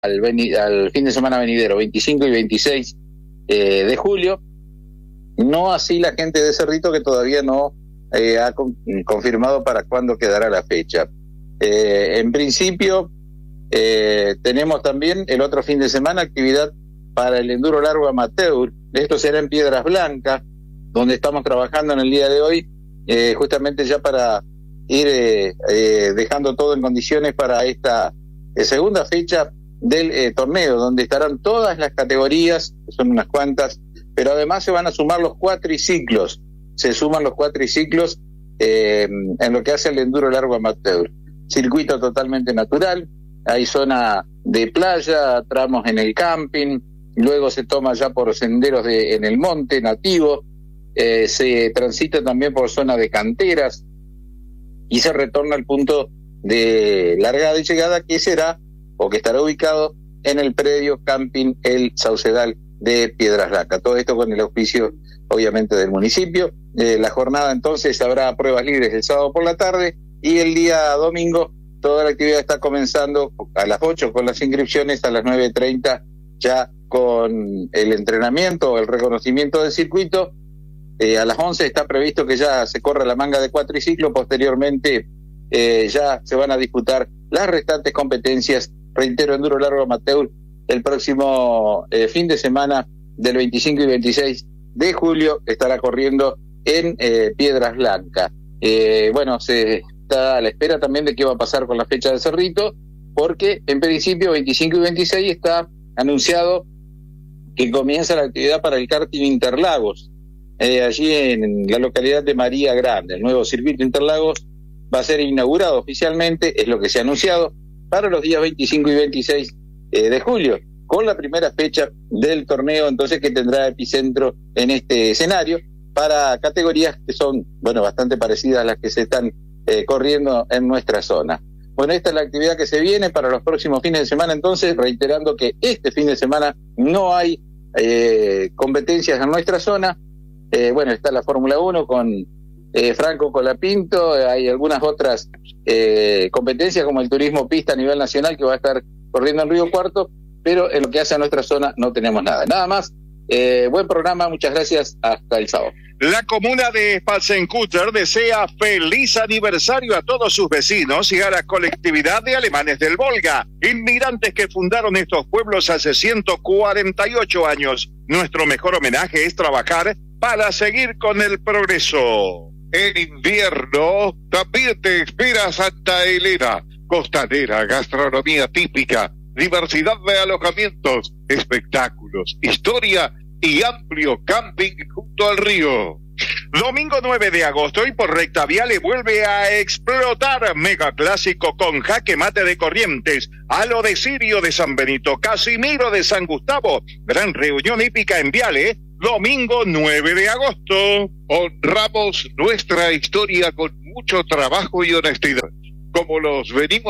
al fin de semana venidero, 25 y 26 de julio. No así la gente de Cerrito, que todavía no ha confirmado para cuándo quedará la fecha. En principio, tenemos también el otro fin de semana actividad para el enduro largo amateur. Esto será en Piedras Blancas, donde estamos trabajando en el día de hoy, justamente ya para ir dejando todo en condiciones para esta segunda fecha del torneo, donde estarán todas las categorías, que son unas cuantas, pero además se van a sumar los cuatriciclos. Se suman los cuatriciclos en lo que hace el enduro largo amateur. Circuito totalmente natural, hay zona de playa, tramos en el camping, luego se toma ya por senderos en el monte nativo, se transita también por zona de canteras y se retorna al punto de largada y llegada, que será o que estará ubicado en el predio camping El Saucedal de Piedras Blancas. Todo esto con el auspicio, obviamente, del municipio. La jornada entonces habrá pruebas libres el sábado por la tarde, y el día domingo toda la actividad está comenzando a las 8 con las inscripciones, a las 9:30 ya con el entrenamiento, el reconocimiento del circuito. A las 11 está previsto que ya se corra la manga de cuatriciclo. Posteriormente ya se van a disputar las restantes competencias. Reitero, enduro largo amateur el próximo fin de semana del 25 y 26 de julio estará corriendo en Piedras Blancas. Bueno, se está a la espera también de qué va a pasar con la fecha de Cerrito, porque en principio 25 y 26 está anunciado que comienza la actividad para el karting Interlagos, allí en la localidad de María Grande. El nuevo circuito Interlagos va a ser inaugurado oficialmente, es lo que se ha anunciado, para los días 25 y 26 de julio, con la primera fecha del torneo, entonces, que tendrá epicentro en este escenario, para categorías que son, bueno, bastante parecidas a las que se están corriendo en nuestra zona. Bueno, esta es la actividad que se viene para los próximos fines de semana, entonces, reiterando que este fin de semana no hay competencias en nuestra zona. Bueno, está la Fórmula 1 con Franco Colapinto, hay algunas otras competencias como el turismo pista a nivel nacional que va a estar corriendo en Río Cuarto, pero en lo que hace a nuestra zona no tenemos nada. Nada más, buen programa, muchas gracias, hasta el sábado. La comuna de Spalzenkutter desea feliz aniversario a todos sus vecinos y a la colectividad de alemanes del Volga, inmigrantes que fundaron estos pueblos hace 148 años. Nuestro mejor homenaje es trabajar para seguir con el progreso. En invierno también te espera Santa Elena, costanera, gastronomía típica, diversidad de alojamientos, espectáculos, historia y amplio camping junto al río. Domingo 9 de agosto y por Recta Viale vuelve a explotar mega clásico con Jaque Mate de Corrientes, Halo de Sirio de San Benito, Casimiro de San Gustavo, gran reunión hípica en Viale, domingo 9 de agosto. Honramos nuestra historia con mucho trabajo y honestidad, como los venimos